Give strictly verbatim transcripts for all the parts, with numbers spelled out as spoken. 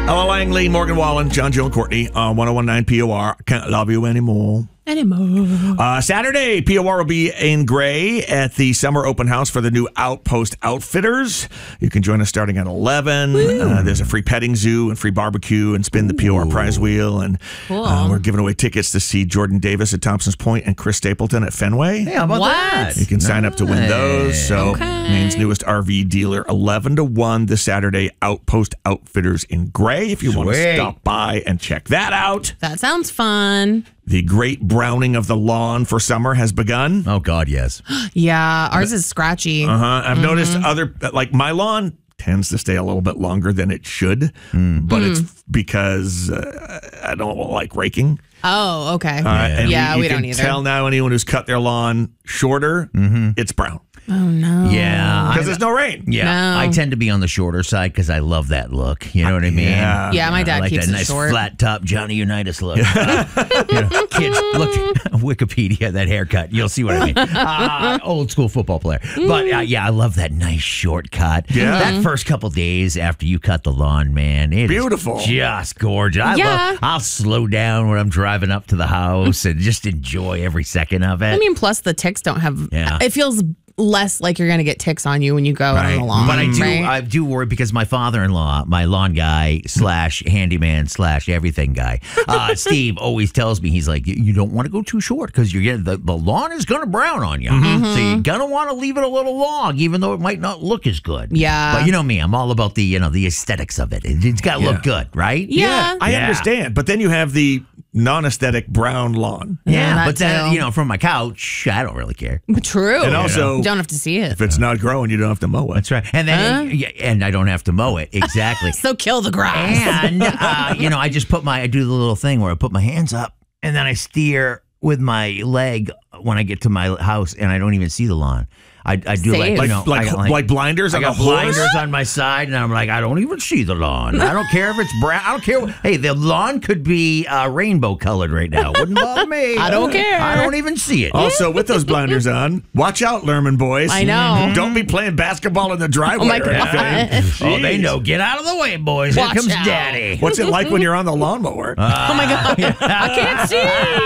Ella Langley, Morgan Wallen, John, Jill, and Courtney on one oh one point nine P O R. Can't love you anymore. Anymore. Uh, Saturday, P O R will be in Gray at the summer open house for the new Outpost Outfitters. You can join us starting at eleven. Uh, there's a free petting zoo and free barbecue and spin the P O R prize wheel. And Cool. uh, we're giving away tickets to see Jordan Davis at Thompson's Point and Chris Stapleton at Fenway. Hey, how about What? that? You can sign up to win those. So, Okay. Maine's newest R V dealer, eleven to one this Saturday, Outpost Outfitters in Gray. If you want to Sweet. stop by and check that out. That sounds fun. The great browning of the lawn for summer has begun. Oh, God, yes. Yeah, ours is scratchy. Uh-huh. I've noticed other, like my lawn tends to stay a little bit longer than it should, but it's because uh, I don't like raking. Oh, okay. Uh, and Yeah, you we can don't either. tell now anyone who's cut their lawn shorter, it's brown Oh, no. Yeah. because I- there's no rain. Yeah, No. I tend to be on the shorter side because I love that look. You know what I mean? Yeah. Yeah, my dad I like keeps that it nice short. flat top Johnny Unitas look. Uh, you know, kids, look Wikipedia that haircut. You'll see what I mean. Uh, old school football player, but uh, yeah, I love that nice short cut. Yeah. that first couple days after you cut the lawn, man, it is Beautiful. just gorgeous. I Yeah. love. I'll slow down when I'm driving up to the house and just enjoy every second of it. I mean, plus the ticks don't have. Yeah. It feels less like you're going to get ticks on you when you go Right. on the lawn. But I do, right? I do worry because my father-in-law, my lawn guy slash handyman slash everything guy, uh, Steve always tells me, he's like, you you don't want to go too short because you're getting the, the lawn is going to brown on you, so you're gonna want to leave it a little long, even though it might not look as good. Yeah. but you know me, I'm all about the you know the aesthetics of it. it it's got to look good, right? Yeah. I Yeah. understand. But then you have the non-aesthetic brown lawn. yeah. Yeah, that but then too. you know, from my couch, I don't really care. True. And also- you don't have to see it. If it's not growing, you don't have to mow it. That's right. And then, yeah, and I don't have to mow it exactly. So kill the grass. And, uh, you know, I just put my, I do the little thing where I put my hands up and then I steer with my leg when I get to my house and I don't even see the lawn. I, I do like, Safe. you Like, know, like, I got, like, blinders I on got a horse? blinders on my side, and I'm like, I don't even see the lawn. I don't care if it's brown. I don't care. What, hey, the lawn could be uh, rainbow colored right now. Wouldn't bother me. I don't care. I don't even see it. Also, with those blinders on, watch out, Lerman boys. I know. Don't be playing basketball in the driveway Oh, my or God. anything. Oh, they Jeez. know. Get out of the way, boys. Watch Here comes out. Daddy. What's it like when you're on the lawnmower? Oh my God. I can't see.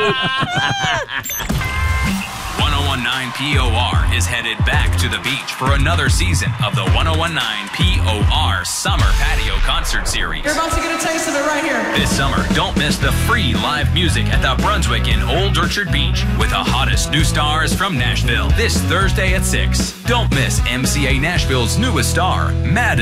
one oh one point nine P O R is headed back to the beach for another season of the one oh one point nine P O R Summer Patio Concert Series. You're about to get a taste of it right here. This summer, don't miss the free live music at the Brunswick in Old Orchard Beach with the hottest new stars from Nashville this Thursday at six. Don't miss M C A Nashville's newest star, Madden.